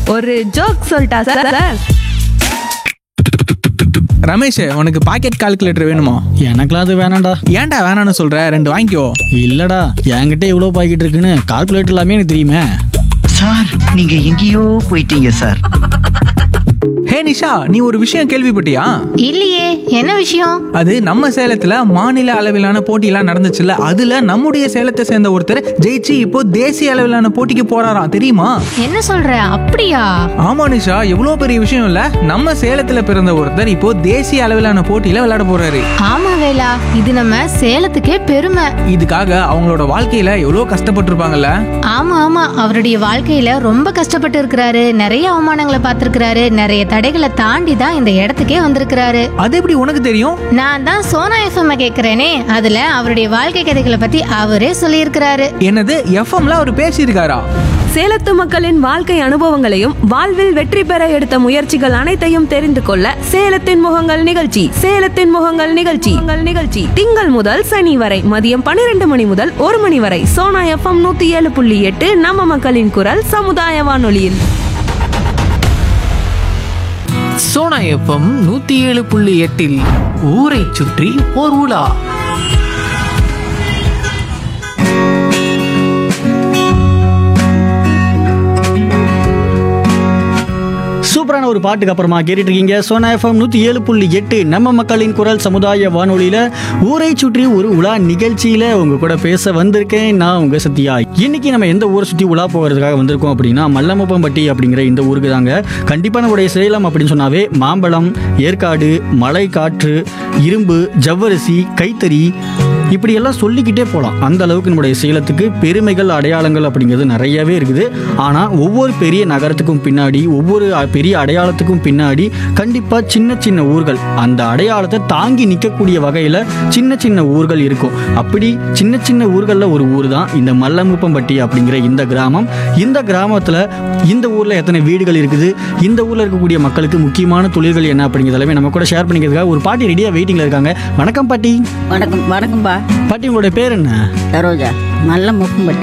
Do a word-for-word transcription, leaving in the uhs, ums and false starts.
ஒரு ஜோக் சொல்லிட்டா sir sir Ramesh, உனக்கு பாக்கெட் கால்குலேட்டர் வேணுமா? எனக்குலாம் அது வேணாம்டா. ஏன்டா வேணான்னு சொல்ற? ரெண்டு வாங்கிக்கோ. இல்லடா, என்கிட்ட இவ்வளோ பாக்கெட் இருக்குன்னு கால்குலேட்டர் எல்லாமே எனக்கு தெரியுமே. சார், நீங்க எங்கேயோ போயிட்டீங்க சார். ஹே நிஷா, நீ ஒரு விஷயம் கேள்விப்பட்டியா? இல்லையே, என்ன விஷயம்? அது நம்ம சேலத்துல மாநில அளவிலான போட்டியெல்லாம் நடந்துச்சுல்ல, அதுல நம்முடைய சேலத்தை சேர்ந்த ஒருத்தர் ஜெயிச்சு இப்போ தேசிய அளவிலான போட்டிக்கு போறாராம், தெரியுமா? என்ன சொல்ற? அப்படியா? ஆமா நிஷா, எவ்வளவு பெரிய விஷயம் இல்ல? நம்ம சேலத்துல பிறந்த ஒருத்தர் இப்போ தேசிய அளவிலான போட்டியில விளையாட போறாரு. ஆமா வேலா, இது நம்ம சேலத்துக்கே பெருமை. இதுக்காக அவங்களோட வாழ்க்கையில எவ்வளவு கஷ்டப்பட்டிருப்பாங்கல்ல. ஆமா ஆமா, அவருடைய வாழ்க்கையில ரொம்ப கஷ்டப்பட்டு இருக்கிறாரு. நிறைய அவமானங்களை பார்த்திருக்கிறாரு. நிறைய தடைகளை தாண்டி தான் இந்த இடத்துக்கே வந்திருக்கிறாரு. அது எப்படி உனக்கு தெரியும்? நான் தான் சோனா எஃப்எம் கேக்குறேனே, அதுல அவருடைய வாழ்க்கை கதைகளை பத்தி அவரே சொல்லியிருக்கிறாரு. என்னது, எஃப்எம்ல அவர் பேசியிருக்காரா? சேலத்து மக்களின் வாழ்க்கை அனுபவங்களையும் வாழ்வில் வெற்றி பெற எடுத்த முயற்சிகள் அனைத்தையும் தெரிந்து கொள்ள சேலத்தின் முகங்கள் நிகழ்ச்சி சேலத்தின் முகங்கள் நிகழ்ச்சி உங்கள் நிகழ்ச்சி திங்கள் முதல் சனி வரை மதியம் பன்னிரண்டு மணி முதல் ஒரு மணி வரை சோனா எஃப்எம் நூத்தி ஏழு புள்ளி எட்டு நம்ம மக்களின் குரல் சமுதாய வானொலியில். சோனா எஃப்எம் நூத்தி ஏழு புள்ளி எட்டில் ஊரை சுற்றி ஓர் உலா. சூப்பரான ஒரு பாட்டுக்கு அப்புறமா கேட்டுட்டு இருக்கீங்க சோனா எஃப்எம் நூற்றி ஏழு புள்ளி எட்டு நம்ம மக்களின் குரல் சமுதாய வானொலியில் ஊரை சுற்றி ஒரு உலா நிகழ்ச்சியில் உங்க கூட பேச வந்திருக்கேன். நான் உங்க சத்யா. இன்னைக்கு நம்ம எந்த ஊரை சுற்றி உலா போகிறதுக்காக வந்திருக்கோம் அப்படின்னா மல்லமுப்பம்பட்டி அப்படிங்கிற இந்த ஊருக்கு தாங்க. கண்டிப்பாக நம்முடைய சேலம் அப்படின்னு சொன்னாவே மாம்பழம், ஏற்காடு, மலை காற்று, இரும்பு, ஜவ்வரிசி, கைத்தறி, இப்படியெல்லாம் சொல்லிக்கிட்டே போகலாம். அந்த அளவுக்கு நம்முடைய சேலத்துக்கு பெருமைகள், அடையாளங்கள் அப்படிங்கிறது நிறையவே இருக்குது. ஆனால் ஒவ்வொரு பெரிய நகரத்துக்கும் பின்னாடி, ஒவ்வொரு பெரிய அடையாளத்துக்கும் பின்னாடி கண்டிப்பாக சின்ன சின்ன ஊர்கள் அந்த அடையாளத்தை தாங்கி நிற்கக்கூடிய வகையில் சின்ன சின்ன ஊர்கள் இருக்கும். அப்படி சின்ன சின்ன ஊர்களில் ஒரு ஊர் தான் இந்த மல்லமுப்பம்பட்டி அப்படிங்கிற இந்த கிராமம். இந்த கிராமத்தில் இந்த ஊரில் எத்தனை வீடுகள் இருக்குது, இந்த ஊரில் இருக்கக்கூடிய மக்களுக்கு முக்கியமான தொழில்கள் என்ன அப்படிங்கிறதெல்லாமே நம்ம கூட ஷேர் பண்ணிக்கிறதுக்காக ஒரு பாட்டி ரெடியாக வெயிட்டிங்கில் இருக்காங்க. வணக்கம் பாட்டி. வணக்கம். வணக்கம்பா. பாட்டி, உங்களுடைய பேர் என்ன? சரோஜா. நல்ல முப்பம்பட்டி.